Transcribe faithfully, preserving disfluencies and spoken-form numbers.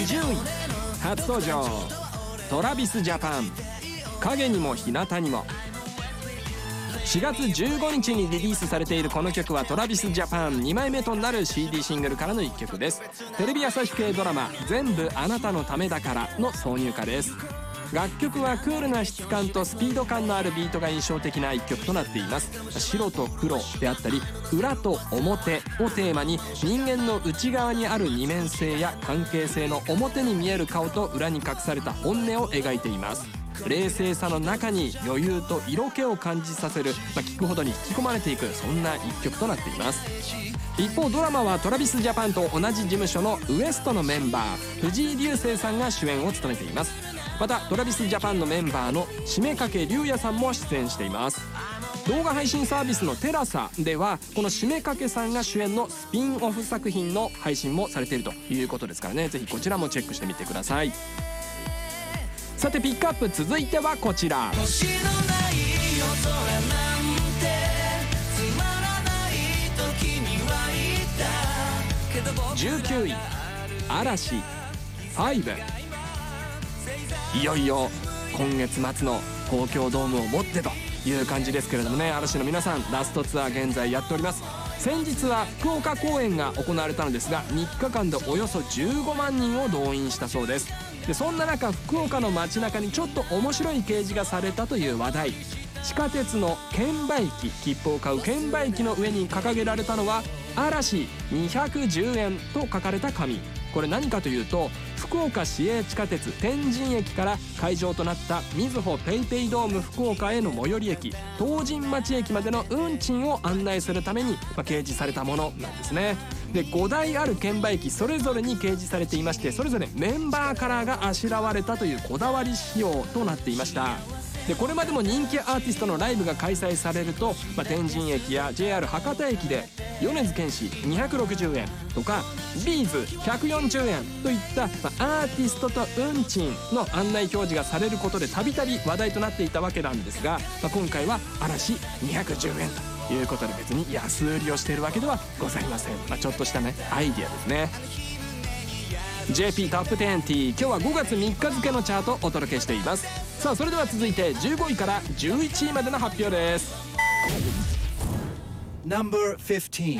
じゅうい初登場トラビスジャパン影にも日向にも。しがつじゅうごにちにリリースされているこの曲はトラビスジャパンにまいめとなる シーディー シングルからのいっきょくです。テレビ朝日系ドラマ「全部あなたのためだから」の挿入歌です。楽曲はクールな質感とスピード感のあるビートが印象的ないっきょくとなっています。白と黒であったり裏と表をテーマに人間の内側にある二面性や関係性の表に見える顔と裏に隠された本音を描いています。冷静さの中に余裕と色気を感じさせる、まあ、聞くほどに引き込まれていく、そんないっきょくとなっています。一方ドラマはトラビスジャパンと同じ事務所のウエストのメンバー藤井流星さんが主演を務めています。またトラビスジャパンのメンバーの締めかけ龍也さんも出演しています。動画配信サービスのテラサではこの締めかけさんが主演のスピンオフ作品の配信もされているということですからね、ぜひこちらもチェックしてみてください。さてピックアップ続いてはこちら。星のない夜空なんてつまらない時にはいたけどじゅうきゅうい嵐ファイブ。いよいよ今月末の東京ドームをもってという感じですけれどもね、嵐の皆さんラストツアー現在やっております。先日は福岡公演が行われたのですがみっかかんでおよそじゅうごまんにんを動員したそうです。でそんな中福岡の街中にちょっと面白い掲示がされたという話題。地下鉄の券売機切符を買う券売機の上に掲げられたのは嵐にひゃくじゅうえんと書かれた紙。これ何かというと福岡市営地下鉄天神駅から会場となったみずほペイペイドーム福岡への最寄り駅東神町駅までの運賃を案内するために、まあ、掲示されたものなんですね。でごだいある券売機それぞれに掲示されていましてそれぞれメンバーカラーがあしらわれたというこだわり仕様となっていました。でこれまでも人気アーティストのライブが開催されると、まあ、天神駅や ジェイアール 博多駅で米津玄師にひゃくろくじゅうえんとかビーズひゃくよんじゅうえんといった、まあ、アーティストと運賃の案内表示がされることでたびたび話題となっていたわけなんですが、まあ、今回は嵐にひゃくじゅうえんということで別に安売りをしているわけではございません。まあ、ちょっとしたねアイディアですね。 ジェーピー トップにじゅう今日はごがつみっか付のチャートをお届けしています。さあそれでは続いてじゅうごいからじゅういちいまでの発表です。ナンバーじゅうご